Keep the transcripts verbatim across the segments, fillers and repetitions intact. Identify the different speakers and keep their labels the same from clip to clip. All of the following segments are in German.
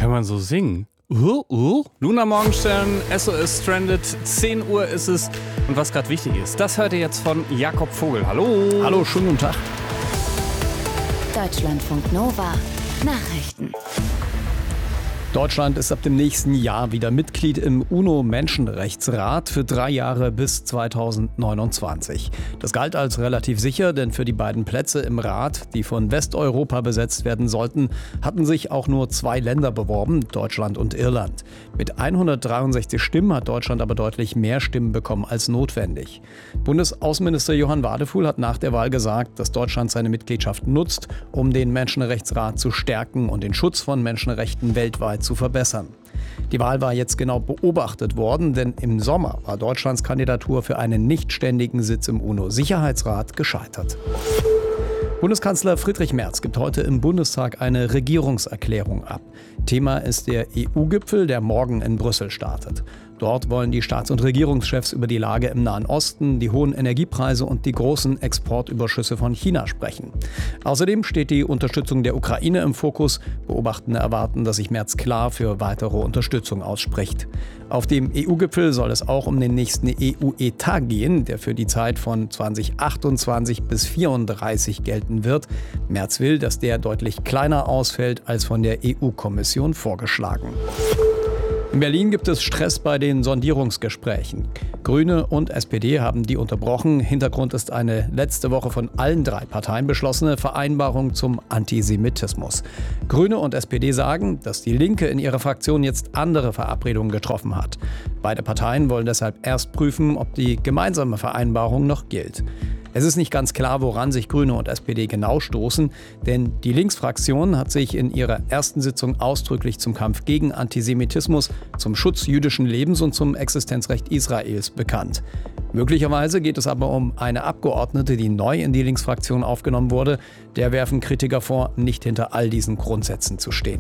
Speaker 1: kann man so singen? Uh, uh. Lunar Morgenstern, S O S Stranded, zehn Uhr ist es. Und was gerade wichtig ist, das hört ihr jetzt von Jakob Vogel. Hallo.
Speaker 2: Hallo, schönen guten Tag.
Speaker 3: Deutschlandfunk Nova Nachrichten.
Speaker 2: Deutschland ist ab dem nächsten Jahr wieder Mitglied im UNO-Menschenrechtsrat für drei Jahre bis zweitausendneunundzwanzig. Das galt als relativ sicher, denn für die beiden Plätze im Rat, die von Westeuropa besetzt werden sollten, hatten sich auch nur zwei Länder beworben, Deutschland und Irland. Mit hundertdreiundsechzig Stimmen hat Deutschland aber deutlich mehr Stimmen bekommen als notwendig. Bundesaußenminister Johann Wadefuhl hat nach der Wahl gesagt, dass Deutschland seine Mitgliedschaft nutzt, um den Menschenrechtsrat zu stärken und den Schutz von Menschenrechten weltweit zu verbessern. Die Wahl war jetzt genau beobachtet worden, denn im Sommer war Deutschlands Kandidatur für einen nichtständigen Sitz im UNO-Sicherheitsrat gescheitert. Bundeskanzler Friedrich Merz gibt heute im Bundestag eine Regierungserklärung ab. Thema ist der E U-Gipfel, der morgen in Brüssel startet. Dort wollen die Staats- und Regierungschefs über die Lage im Nahen Osten, die hohen Energiepreise und die großen Exportüberschüsse von China sprechen. Außerdem steht die Unterstützung der Ukraine im Fokus. Beobachtende erwarten, dass sich Merz klar für weitere Unterstützung ausspricht. Auf dem E U-Gipfel soll es auch um den nächsten E U-Etat gehen, der für die Zeit von zweitausendachtundzwanzig bis zweitausendvierunddreißig gelten wird. Merz will, dass der deutlich kleiner ausfällt als von der E U-Kommission vorgeschlagen. In Berlin gibt es Stress bei den Sondierungsgesprächen. Grüne und S P D haben die unterbrochen. Hintergrund ist eine letzte Woche von allen drei Parteien beschlossene Vereinbarung zum Antisemitismus. Grüne und S P D sagen, dass die Linke in ihrer Fraktion jetzt andere Verabredungen getroffen hat. Beide Parteien wollen deshalb erst prüfen, ob die gemeinsame Vereinbarung noch gilt. Es ist nicht ganz klar, woran sich Grüne und S P D genau stoßen, denn die Linksfraktion hat sich in ihrer ersten Sitzung ausdrücklich zum Kampf gegen Antisemitismus, zum Schutz jüdischen Lebens und zum Existenzrecht Israels bekannt. Möglicherweise geht es aber um eine Abgeordnete, die neu in die Linksfraktion aufgenommen wurde. Der werfen Kritiker vor, nicht hinter all diesen Grundsätzen zu stehen.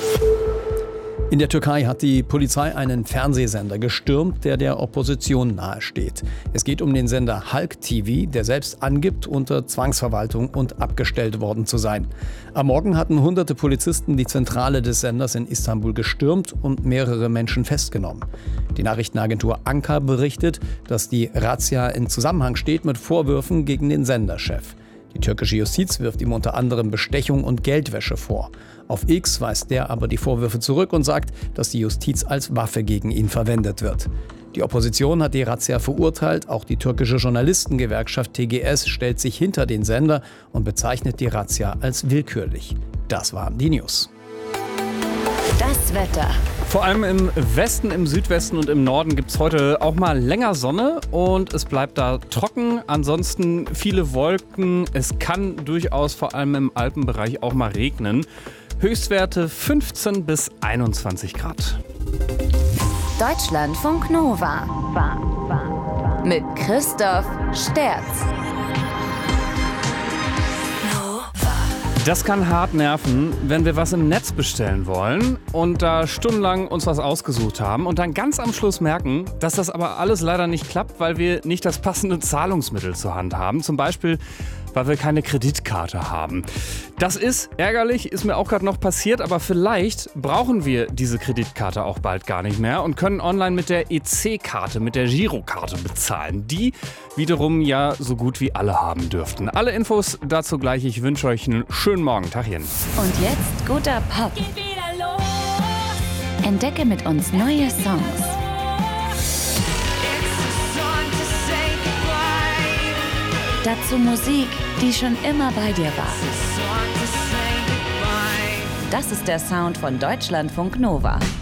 Speaker 2: In der Türkei hat die Polizei einen Fernsehsender gestürmt, der der Opposition nahesteht. Es geht um den Sender Halk T V, der selbst angibt, unter Zwangsverwaltung und abgestellt worden zu sein. Am Morgen hatten hunderte Polizisten die Zentrale des Senders in Istanbul gestürmt und mehrere Menschen festgenommen. Die Nachrichtenagentur Anka berichtet, dass die Razzia in Zusammenhang steht mit Vorwürfen gegen den Senderchef. Die türkische Justiz wirft ihm unter anderem Bestechung und Geldwäsche vor. Auf X weist der aber die Vorwürfe zurück und sagt, dass die Justiz als Waffe gegen ihn verwendet wird. Die Opposition hat die Razzia verurteilt, auch die türkische Journalistengewerkschaft T G S stellt sich hinter den Sender und bezeichnet die Razzia als willkürlich. Das waren die News.
Speaker 3: Das Wetter.
Speaker 1: Vor allem im Westen, im Südwesten und im Norden gibt es heute auch mal länger Sonne und es bleibt da trocken. Ansonsten viele Wolken. Es kann durchaus vor allem im Alpenbereich auch mal regnen. Höchstwerte fünfzehn bis einundzwanzig Grad.
Speaker 3: Deutschlandfunk Nova. Mit Christoph Sterz.
Speaker 1: Das kann hart nerven, wenn wir was im Netz bestellen wollen und da stundenlang uns was ausgesucht haben und dann ganz am Schluss merken, dass das aber alles leider nicht klappt, weil wir nicht das passende Zahlungsmittel zur Hand haben. Zum Beispiel, weil wir keine Kreditkarte haben. Das ist ärgerlich, ist mir auch gerade noch passiert, aber vielleicht brauchen wir diese Kreditkarte auch bald gar nicht mehr und können online mit der E C-Karte, mit der Girokarte bezahlen, die wiederum ja so gut wie alle haben dürften. Alle Infos dazu gleich. Ich wünsche euch einen schönen Morgen. Tachchen.
Speaker 3: Und jetzt guter Pop.
Speaker 4: Geht wieder los.
Speaker 3: Entdecke mit uns neue Songs. Dazu Musik, die schon immer bei dir war. Das ist der Sound von Deutschlandfunk Nova.